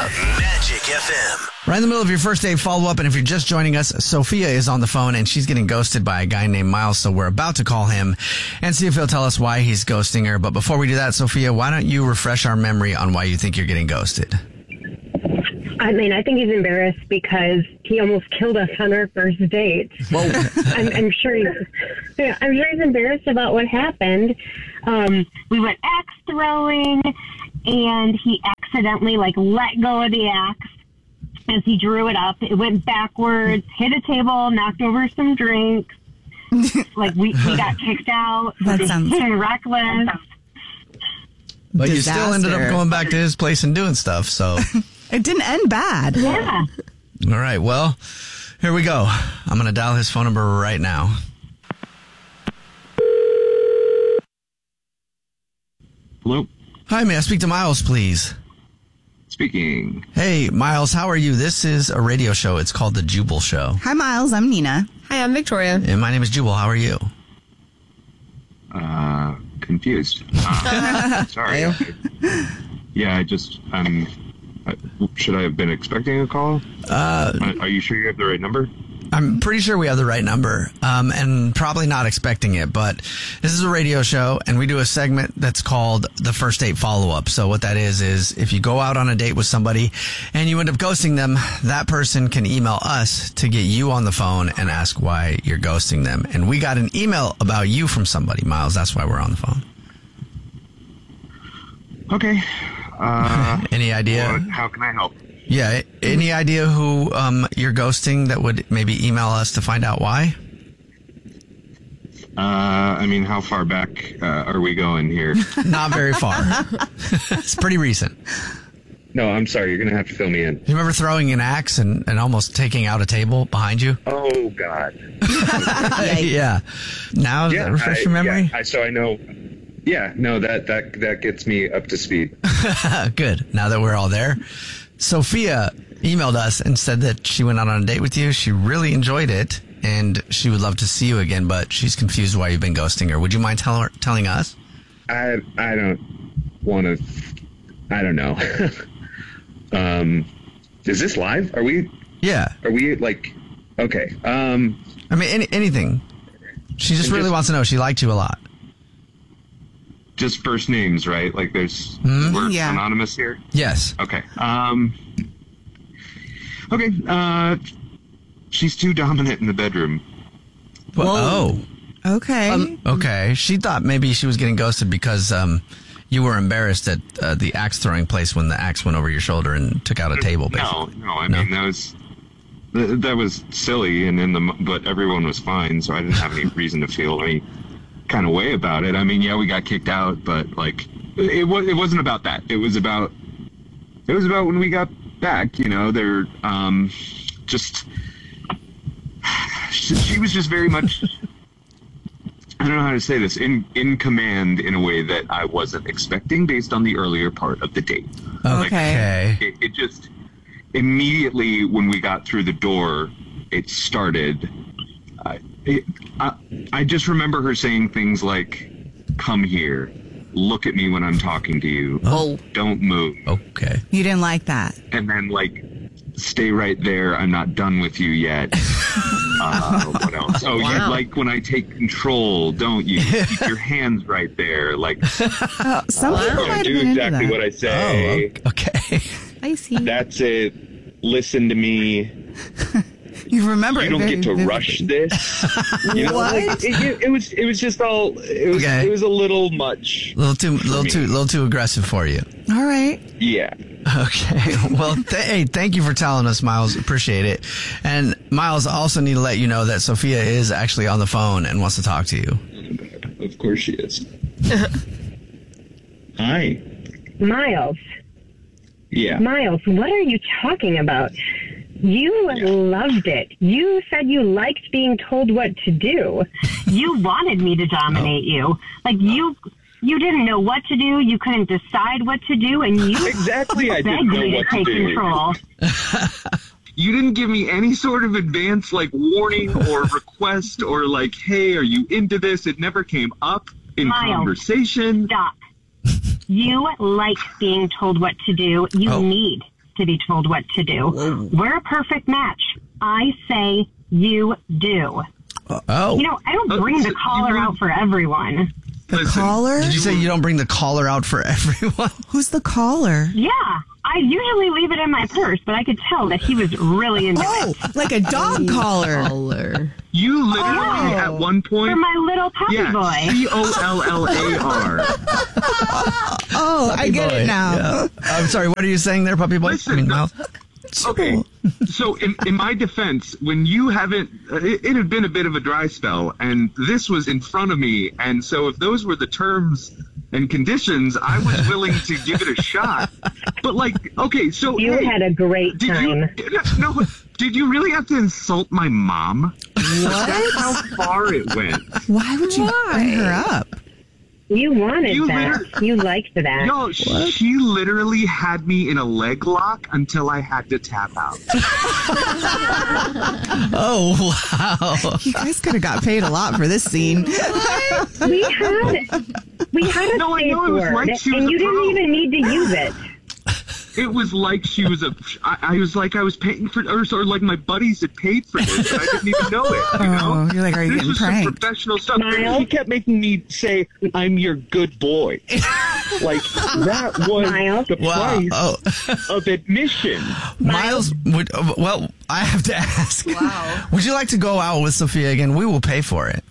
Magic FM. Right in the middle of your first date follow-up, and if you're just joining us, Sophia is on the phone, and she's getting ghosted by a guy named Miles, so we're about to call him and see if he'll tell us why he's ghosting her. But before we do that, Sophia, why don't you refresh our memory on why you think you're getting ghosted? I mean, I think he's embarrassed because he almost killed us on our first date. Whoa. I'm sure he's embarrassed about what happened. We went axe throwing, and he accidentally let go of the axe as he drew it up. It went backwards, hit a table, knocked over some drinks. We got kicked out. That sounds reckless. But disaster. you still ended up going back to his place and doing stuff, so. It didn't end bad. Yeah. All right, well, here we go. I'm going to dial his phone number right now. Hello? Hi, may I speak to Miles, please? Speaking. Hey, Miles, how are you? This is a radio show. It's called The Jubal Show. Hi, Miles. I'm Nina. Hi, I'm Victoria. And my name is Jubal. How are you? Confused. Sorry. Should I have been expecting a call? Are you sure you have the right number? I'm pretty sure we have the right number, and probably not expecting it, but this is a radio show, and we do a segment that's called the First Date Follow-Up. So what that is if you go out on a date with somebody and you end up ghosting them, that person can email us to get you on the phone and ask why you're ghosting them. And we got an email about you from somebody, Miles. That's why we're on the phone. Okay. Any idea? How can I help? Yeah. Any idea who you're ghosting that would maybe email us to find out why? How far back are we going here? Not very far. It's pretty recent. No, I'm sorry. You're going to have to fill me in. You remember throwing an axe and almost taking out a table behind you? Oh, God. Yeah. Now, does that refresh your memory? Yeah, so I know. Yeah, no, that gets me up to speed. Good. Now that we're all there. Sophia emailed us and said that she went out on a date with you. She really enjoyed it, and she would love to see you again, but she's confused why you've been ghosting her. Would you mind telling us? I don't want to. I don't know. Is this live? Are we? Yeah. Are we okay? Anything. She just really wants to know. She liked you a lot. Just first names, right? We're anonymous here? Yes. Okay. She's too dominant in the bedroom. Oh. Okay. Okay. She thought maybe she was getting ghosted because you were embarrassed at the axe throwing place when the axe went over your shoulder and took out a table, basically. No. I mean, that was silly, but everyone was fine, so I didn't have any reason to feel any kind of way about it. I mean, yeah, we got kicked out, but it wasn't about that. It was about when we got back. She was just very much. I don't know how to say this, in command in a way that I wasn't expecting based on the earlier part of the date. Okay. It just immediately when we got through the door, it started. I just remember her saying things like, "Come here, look at me when I'm talking to you. Oh. Don't move." Okay. You didn't like that. And then "Stay right there. I'm not done with you yet." What else? Oh, wow. You like when I take control, don't you? Keep your hands right there. Some people might have do been into exactly that. what I say. Oh, okay. I see. That's it. Listen to me. You remember You it don't very get to vividly. rush this. What? It was just all. It was a little much. Little too aggressive for you. All right. Yeah. Okay. Well, hey, thank you for telling us, Miles. Appreciate it. And Miles, I also need to let you know that Sophia is actually on the phone and wants to talk to you. Of course she is. Hi. Miles. Yeah. Miles, what are you talking about? You loved it. You said you liked being told what to do. You wanted me to dominate you. You didn't know what to do. You couldn't decide what to do, and you Exactly, I begged didn't know me to what to take do. control. You didn't give me any sort of advance, warning or request or hey, are you into this? It never came up in Miles, conversation. Stop. You like being told what to do. You need to be told what to do. Whoa. We're a perfect match. I say you do. Oh. You know, I don't bring the collar out for everyone. The caller? Did you say you don't bring the collar out for everyone? Who's the caller? Yeah, I usually leave it in my purse, but I could tell that he was really into it. Oh, like a dog collar. You literally, at one point... For my little puppy boy. COLLAR. Oh, I get it now. Yeah. I'm sorry, what are you saying there, puppy boy? Listen, Miles? Okay, so in my defense, when you haven't, it had been a bit of a dry spell, and this was in front of me, and so if those were the terms and conditions, I was willing to give it a shot. But like, okay, so You had a great time. Did you really have to insult my mom? What? That's how far it went. Why would you bring her up? You wanted You that. You liked that. Yo, she literally had me in a leg lock until I had to tap out. Oh, wow. You guys could have got paid a lot for this scene. We had a No, I safe know, it was word, like she was and a you didn't pro. even need to use it. It was like she was I was like I was paying for, or like my buddies had paid for this, and I didn't even know it. You know? Oh, you're like, are you This getting was some pranked? professional stuff. Miles? He kept making me say, "I'm your good boy." Like that was Miles? the Wow. price of admission. Miles, well, I have to ask. Wow. Would you like to go out with Sophia again? We will pay for it.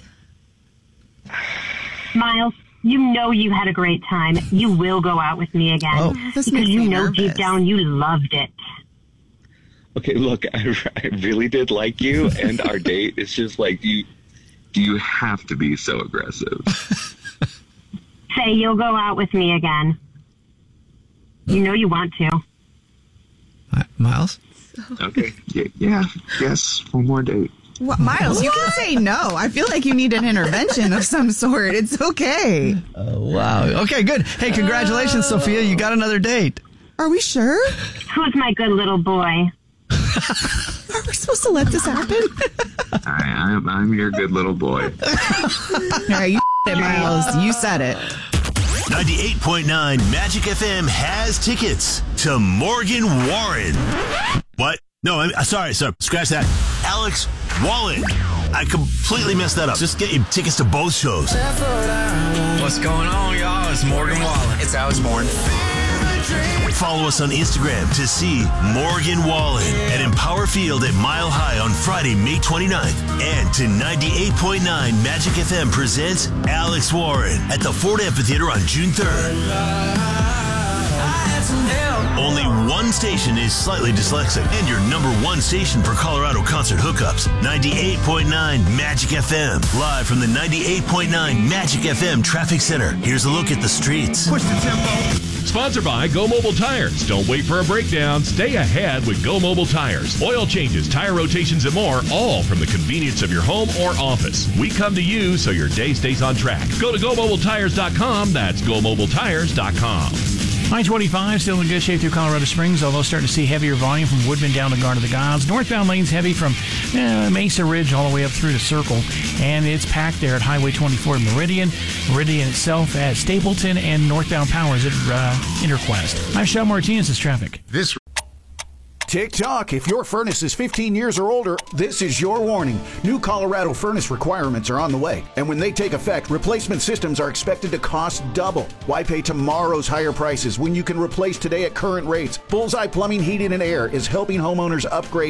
Miles, you know you had a great time. You will go out with me again. Oh. This because makes you me know nervous. deep down you loved it. Okay, look, I really did like you, and our date is just like Do you have to be so aggressive? Say you'll go out with me again. You know you want to. Miles? Okay. Yeah. Yes. One more date. What, Miles, you can say no. I feel like you need an intervention of some sort. It's okay. Wow. Okay, good. Hey, congratulations, Sophia. You got another date. Are we sure? Who's my good little boy? Are we supposed to let this happen? I'm your good little boy. All right, you it, Miles. You said it. 98.9 Magic FM has tickets to Morgan Wallen. What? No, I'm sorry. Scratch that. Alex Wallen. I completely messed that up. Just get your tickets to both shows. What's going on, y'all? It's Morgan Wallen. It's Alex Bourne. Follow us on Instagram to see Morgan Wallen at Empower Field at Mile High on Friday, May 29th. And to 98.9 Magic FM presents Alex Warren at the Ford Amphitheater on June 3rd. Only one station is slightly dyslexic, and your number one station for Colorado concert hookups. 98.9 Magic FM. Live from the 98.9 Magic FM Traffic Center. Here's a look at the streets. Push the tempo. Sponsored by Go Mobile Tires. Don't wait for a breakdown. Stay ahead with Go Mobile Tires. Oil changes, tire rotations, and more, all from the convenience of your home or office. We come to you so your day stays on track. Go to GoMobileTires.com. That's GoMobileTires.com. I-25 still in good shape through Colorado Springs, although starting to see heavier volume from Woodman down to Garden of the Gods. Northbound lanes heavy from Mesa Ridge all the way up through the Circle, and it's packed there at Highway 24 Meridian. Meridian itself at Stapleton, and northbound Powers at Interquest. I'm Shel Martinez. This traffic. Tick-tock, if your furnace is 15 years or older, this is your warning. New Colorado furnace requirements are on the way, and when they take effect, replacement systems are expected to cost double. Why pay tomorrow's higher prices when you can replace today at current rates? Bullseye Plumbing, Heating, and Air is helping homeowners upgrade